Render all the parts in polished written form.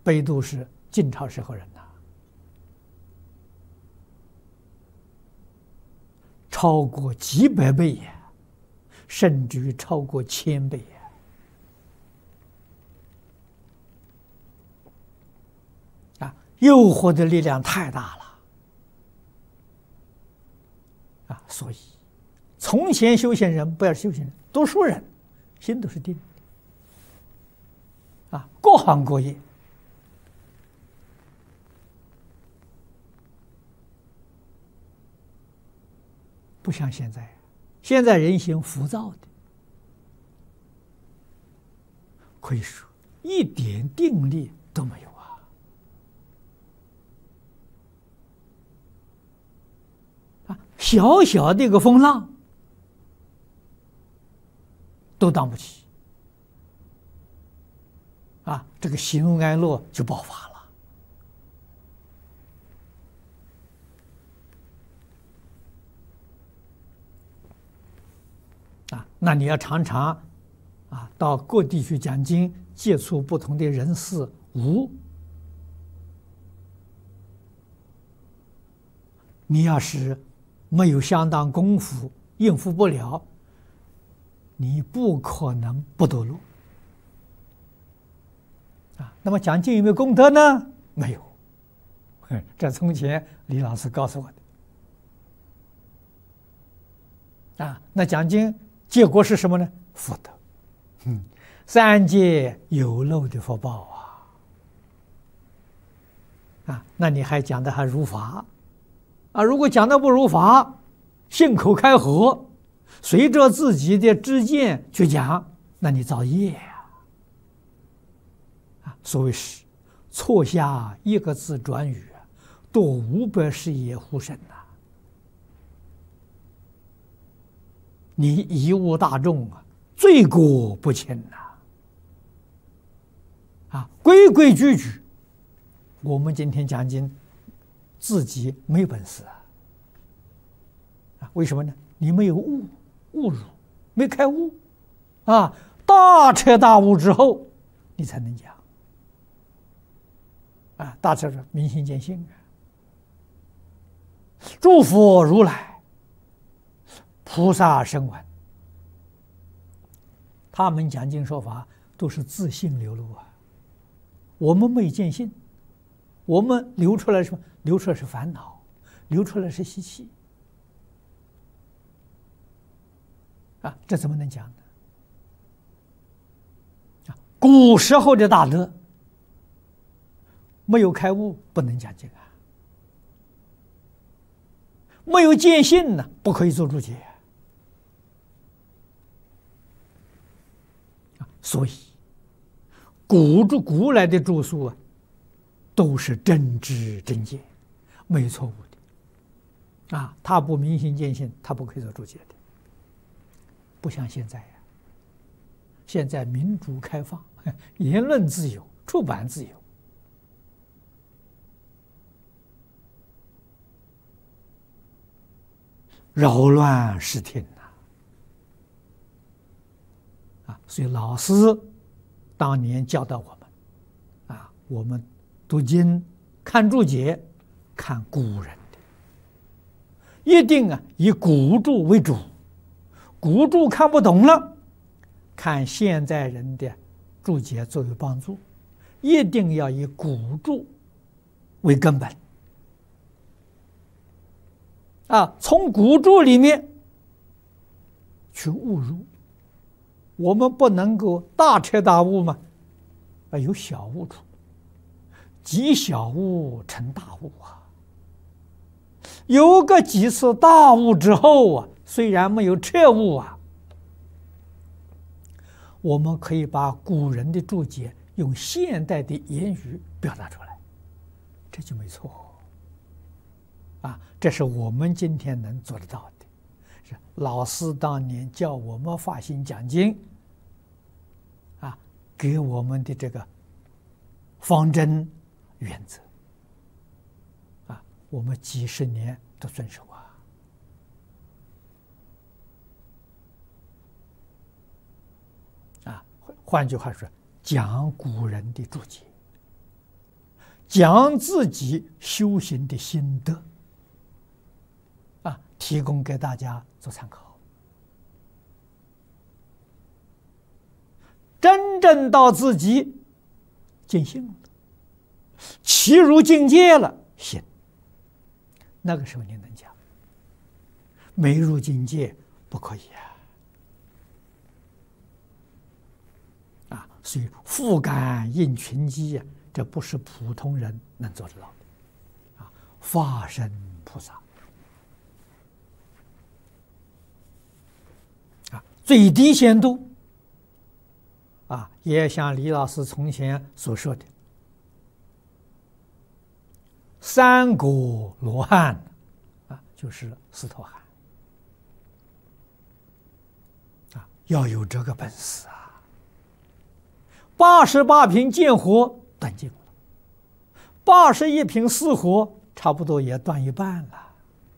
北都是晋朝时候人呐，超过几百倍呀，甚至于超过1000倍呀。诱惑的力量太大了所以从前修行人不要修行人，读书人心都是定的各行各业不像现在，现在人心浮躁的，可以说一点定力都没有小小的一个风浪都挡不起这个喜怒哀乐就爆发了那你要常常到各地去讲经，接触不同的人事物，你要是没有相当功夫，应付不了，你不可能不堕落那么讲经有没有功德呢？没有。这从前李老师告诉我的那讲经结果是什么呢？福德3界有漏的福报那你还讲的还如法如果讲的不如法，信口开河，随着自己的知见去讲，那你造业所谓是错下一个字转语，堕500世也乎神你贻误大众罪过不轻规规矩矩，我们今天讲经自己没有本事为什么呢？你没有误入，没开悟大彻大悟之后你才能讲大彻明心见性诸佛如来菩萨声闻，他们讲经说法都是自性流露我们没见性，我们流出来什么？流出来是烦恼，流出来是习气这怎么能讲呢？古时候的大德没有开悟不能讲经没有见性呢不可以做注解所以古来的著述都是真知真见，没有错误的他不明心见性，他不可以做注解的。不像现在现在民主开放，言论自由，出版自由扰乱视听所以老师当年教导我们我们读经看注解，看古人的，一定以古注为主，古注看不懂了，看现在人的注解作为帮助，一定要以古注为根本从古注里面去悟入。我们不能够大彻大悟嘛，有小悟处，积小悟成大悟有个几次大悟之后虽然没有彻悟我们可以把古人的注解用现代的言语表达出来，这就没错这是我们今天能做得到的。是老师当年教我们发心讲经给我们的这个方针原则我们几十年都遵守换句话说，讲古人的注解讲自己修行的心得提供给大家做参考。真正到自己尽兴了，其入境界了，行，那个时候你能讲。没入境界不可以所以复感应群机这不是普通人能做得到的法身菩萨最低限度也像李老师从前所说的，三果罗汉就是斯陀含要有这个本事88品见火断尽了，81品四火差不多也断一半了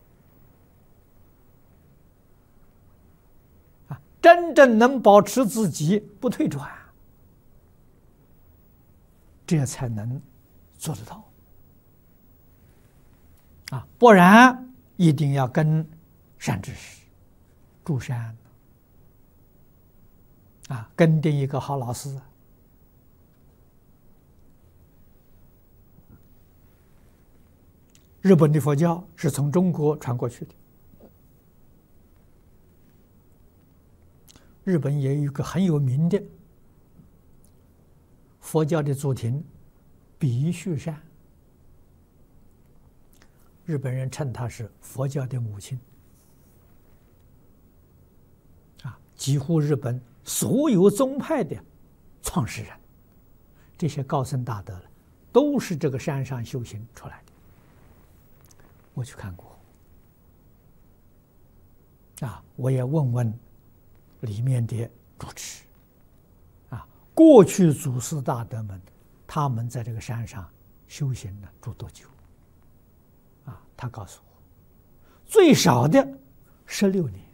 真正能保持自己不退转，这才能做得到不然一定要跟善知识住山跟定一个好老师日本的佛教是从中国传过去的，日本也有一个很有名的佛教的祖庭比须山，日本人称它是佛教的母亲几乎日本所有宗派的创始人，这些高僧大德都是这个山上修行出来的。我去看过我也问问里面的主持过去祖师大德们他们在这个山上修行了住多久他告诉我最少的16年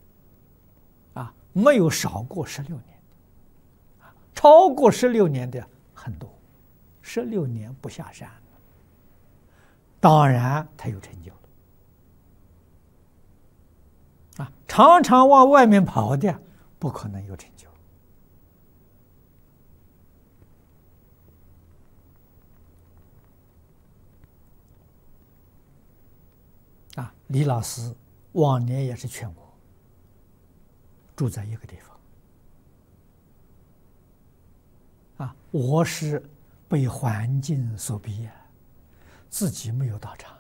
没有少过16年超过16年的很多，16年不下山当然他有成就了常常往外面跑的不可能有成就李老师往年也是劝我住在一个地方我是被环境所逼自己没有到场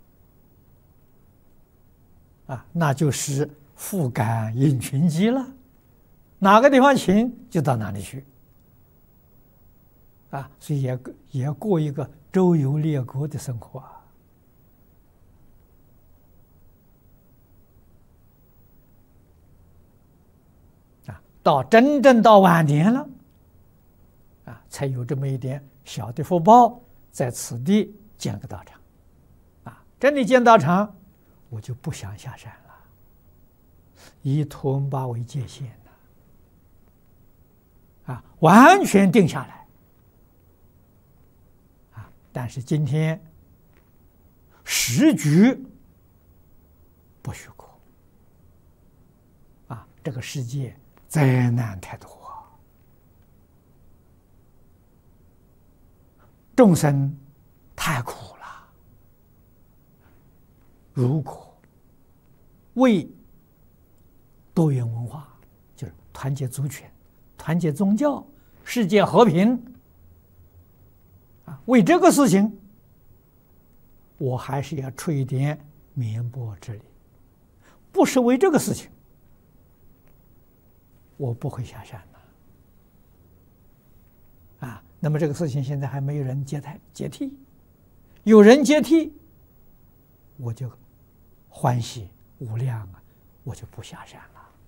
那就是复感应群机了，哪个地方请就到哪里去所以也过一个周游列国的生活到真正到晚年了才有这么一点小的福报，在此地建个道场真的建道场我就不想下山了，以图文巴为界限完全定下来但是今天时局不许可这个世界灾难太多众生太苦了，如果为多元文化，就是团结族群、团结宗教、世界和平为这个事情我还是要出一点绵薄之力，不是为这个事情我不会下山的那么这个事情现在还没有人接替，有人接替我就欢喜无量我就不下山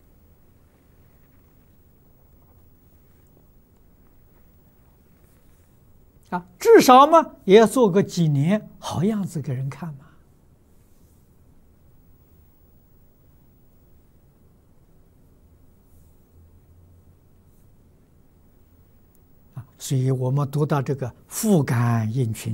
了至少嘛也要做个几年好样子给人看嘛所以我们读到这个复感应群